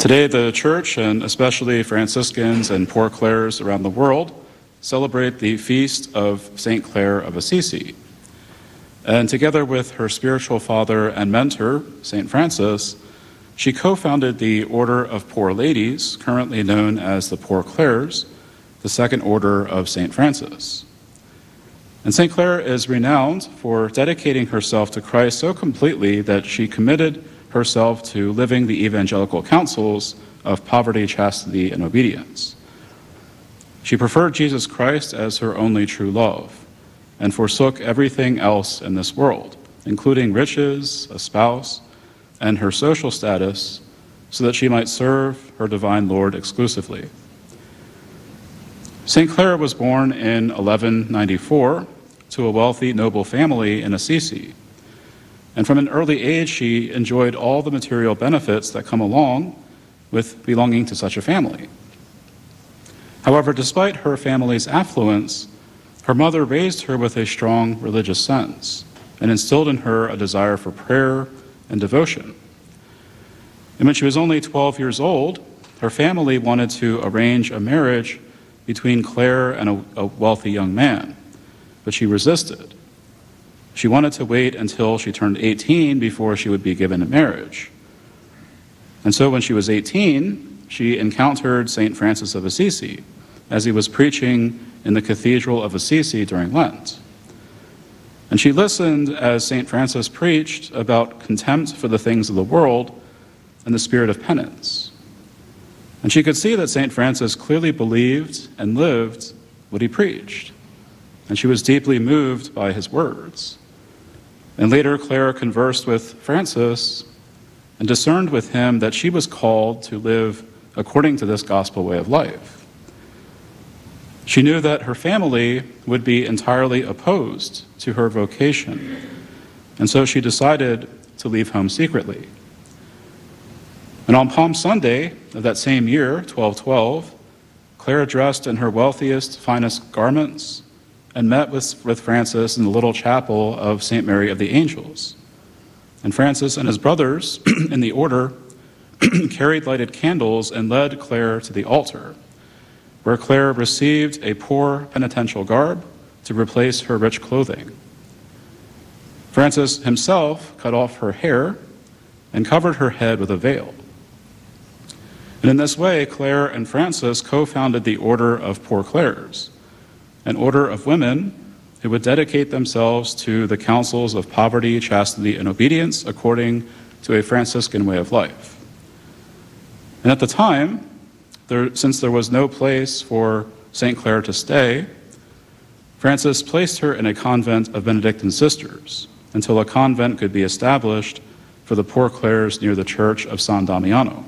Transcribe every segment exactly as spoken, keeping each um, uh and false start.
Today, the Church, and especially Franciscans and Poor Clares around the world, celebrate the feast of Saint Clare of Assisi. And together with her spiritual father and mentor, Saint Francis, she co-founded the Order of Poor Ladies, currently known as the Poor Clares, the second order of Saint Francis. And Saint Clare is renowned for dedicating herself to Christ so completely that she committed herself to living the evangelical counsels of poverty, chastity, and obedience. She preferred Jesus Christ as her only true love and forsook everything else in this world, including riches, a spouse, and her social status, so that she might serve her divine Lord exclusively. Saint Clare was born in eleven ninety-four to a wealthy noble family in Assisi. And from an early age, she enjoyed all the material benefits that come along with belonging to such a family. However, despite her family's affluence, her mother raised her with a strong religious sense and instilled in her a desire for prayer and devotion. And when she was only twelve years old, her family wanted to arrange a marriage between Clare and a, a wealthy young man, but she resisted. She wanted to wait until she turned eighteen before she would be given in marriage. And so when she was eighteen, she encountered Saint Francis of Assisi as he was preaching in the Cathedral of Assisi during Lent. And she listened as Saint Francis preached about contempt for the things of the world and the spirit of penance. And she could see that Saint Francis clearly believed and lived what he preached. And she was deeply moved by his words. And later, Clare conversed with Francis and discerned with him that she was called to live according to this gospel way of life. She knew that her family would be entirely opposed to her vocation, and so she decided to leave home secretly. And on Palm Sunday of that same year, twelve twelve, Clare dressed in her wealthiest, finest garments and met with, with Francis in the little chapel of Saint Mary of the Angels. And Francis and his brothers in the order carried lighted candles and led Clare to the altar, where Clare received a poor penitential garb to replace her rich clothing. Francis himself cut off her hair and covered her head with a veil. And in this way, Clare and Francis co-founded the Order of Poor Clares, an order of women who would dedicate themselves to the counsels of poverty, chastity, and obedience according to a Franciscan way of life. And at the time, there, since there was no place for Saint Clare to stay, Francis placed her in a convent of Benedictine sisters until a convent could be established for the Poor Clares near the church of San Damiano.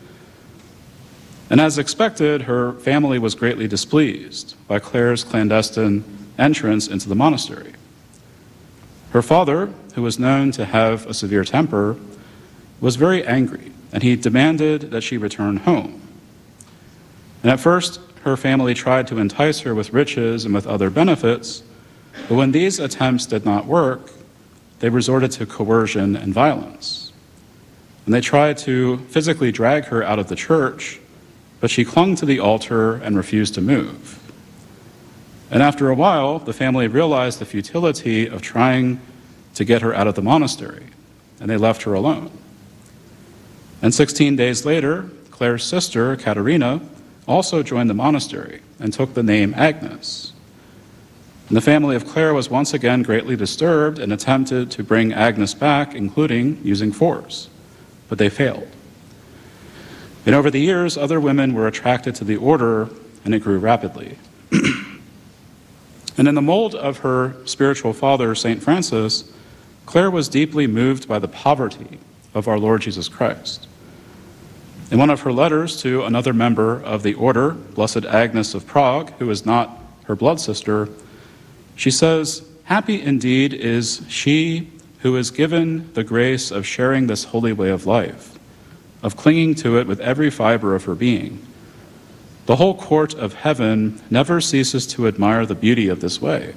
And as expected, her family was greatly displeased by Clare's clandestine entrance into the monastery. Her father, who was known to have a severe temper, was very angry, and he demanded that she return home. And at first, her family tried to entice her with riches and with other benefits, but when these attempts did not work, they resorted to coercion and violence. And they tried to physically drag her out of the church, but she clung to the altar and refused to move. And after a while, the family realized the futility of trying to get her out of the monastery, and they left her alone. And sixteen days later, Clare's sister, Caterina, also joined the monastery and took the name Agnes. And the family of Clare was once again greatly disturbed and attempted to bring Agnes back, including using force, but they failed. And over the years, other women were attracted to the order, and it grew rapidly. And in the mold of her spiritual father, Saint Francis, Clare was deeply moved by the poverty of our Lord Jesus Christ. In one of her letters to another member of the order, Blessed Agnes of Prague, who is not her blood sister, she says, "Happy indeed is she who is given the grace of sharing this holy way of life, of clinging to it with every fiber of her being. The whole court of heaven never ceases to admire the beauty of this way.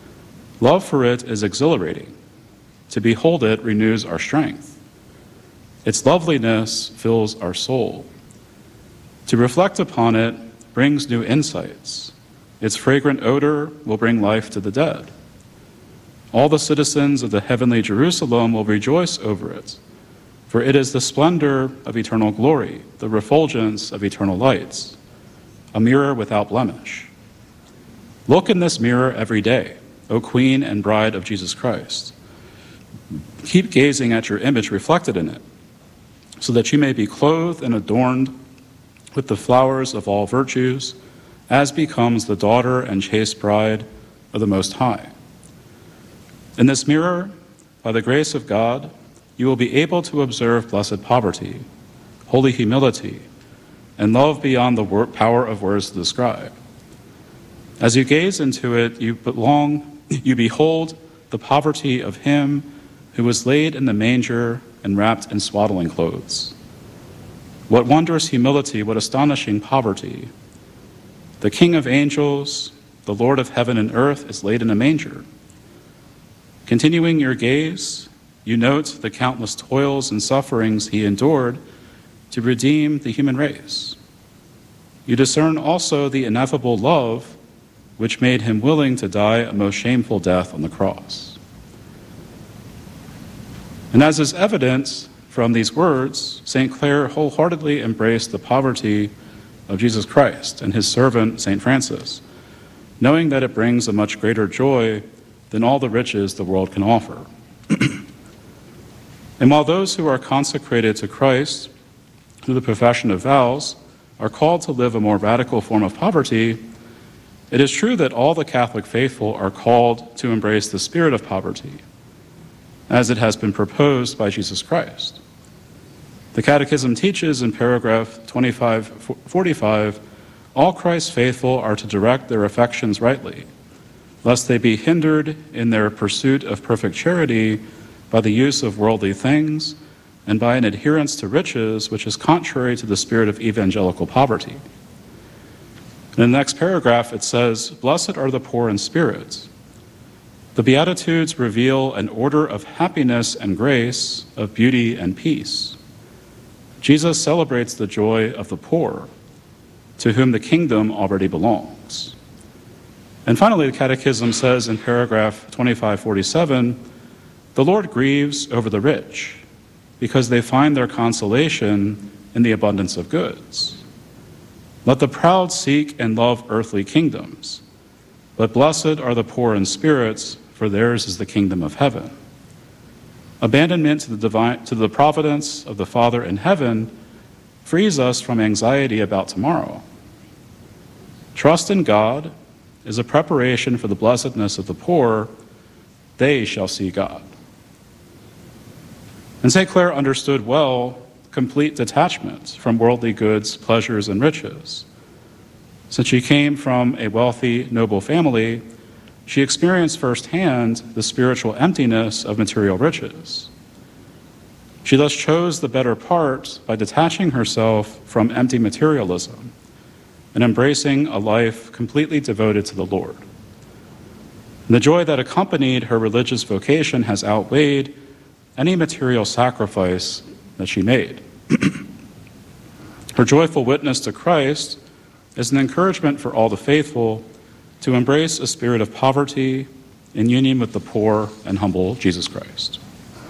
Love for it is exhilarating. To behold it renews our strength. Its loveliness fills our soul. To reflect upon it brings new insights. Its fragrant odor will bring life to the dead. All the citizens of the heavenly Jerusalem will rejoice over it, for it is the splendor of eternal glory, the refulgence of eternal lights, a mirror without blemish. Look in this mirror every day, O Queen and Bride of Jesus Christ. Keep gazing at your image reflected in it, so that you may be clothed and adorned with the flowers of all virtues, as becomes the daughter and chaste bride of the Most High. In this mirror, by the grace of God, you will be able to observe blessed poverty, holy humility, and love beyond the word, power of words to describe. As you gaze into it, you belong, you behold the poverty of him who was laid in the manger and wrapped in swaddling clothes. What wondrous humility, what astonishing poverty. The King of angels, the Lord of heaven and earth, is laid in a manger. Continuing your gaze, you note the countless toils and sufferings he endured to redeem the human race. You discern also the ineffable love which made him willing to die a most shameful death on the cross. And as is evident from these words, Saint Clare wholeheartedly embraced the poverty of Jesus Christ and his servant, Saint Francis, knowing that it brings a much greater joy than all the riches the world can offer. And while those who are consecrated to Christ through the profession of vows are called to live a more radical form of poverty, it is true that all the Catholic faithful are called to embrace the spirit of poverty, as it has been proposed by Jesus Christ. The Catechism teaches in paragraph twenty-five forty-five, all Christ's faithful are to direct their affections rightly, lest they be hindered in their pursuit of perfect charity by the use of worldly things and by an adherence to riches which is contrary to the spirit of evangelical poverty. In the next paragraph it says, "Blessed are the poor in spirit." The Beatitudes reveal an order of happiness and grace, of beauty and peace. Jesus celebrates the joy of the poor, to whom the kingdom already belongs. And finally, the Catechism says in paragraph twenty-five forty-seven, "The Lord grieves over the rich, because they find their consolation in the abundance of goods. Let the proud seek and love earthly kingdoms, but blessed are the poor in spirits, for theirs is the kingdom of heaven." Abandonment to the divine, to the providence of the Father in heaven frees us from anxiety about tomorrow. Trust in God is a preparation for the blessedness of the poor. They shall see God. And Saint Clare understood well complete detachment from worldly goods, pleasures, and riches. Since she came from a wealthy, noble family, she experienced firsthand the spiritual emptiness of material riches. She thus chose the better part by detaching herself from empty materialism and embracing a life completely devoted to the Lord. And the joy that accompanied her religious vocation has outweighed any material sacrifice that she made. Her joyful witness to Christ is an encouragement for all the faithful to embrace a spirit of poverty in union with the poor and humble Jesus Christ.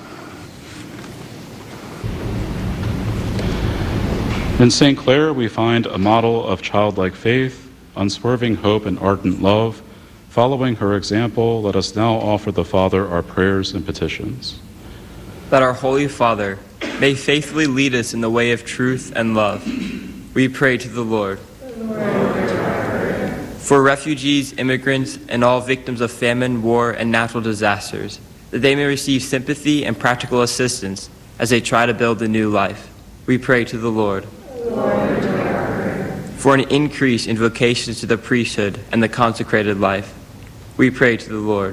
In Saint Clare, we find a model of childlike faith, unswerving hope, and ardent love. Following her example, let us now offer the Father our prayers and petitions. That our Holy Father may faithfully lead us in the way of truth and love. We pray to the Lord. For refugees, immigrants, and all victims of famine, war, and natural disasters, that they may receive sympathy and practical assistance as they try to build a new life. We pray to the Lord. For an increase in vocations to the priesthood and the consecrated life. We pray to the Lord.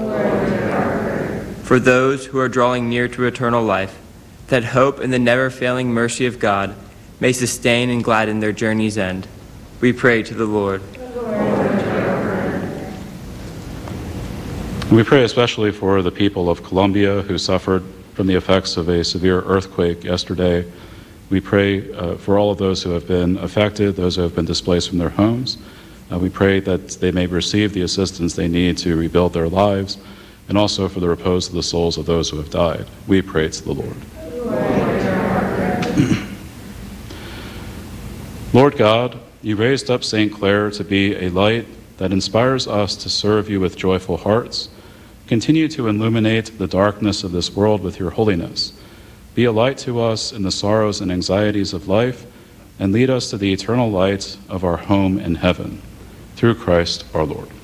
For those who are drawing near to eternal life, that hope in the never-failing mercy of God may sustain and gladden their journey's end. We pray to the Lord. We pray especially for the people of Colombia who suffered from the effects of a severe earthquake yesterday. We pray uh, for all of those who have been affected, those who have been displaced from their homes. Uh, we pray that they may receive the assistance they need to rebuild their lives, and also for the repose of the souls of those who have died. We pray to the Lord. Lord God, you raised up Saint Clare to be a light that inspires us to serve you with joyful hearts. Continue to illuminate the darkness of this world with your holiness. Be a light to us in the sorrows and anxieties of life, and lead us to the eternal light of our home in heaven. Through Christ our Lord.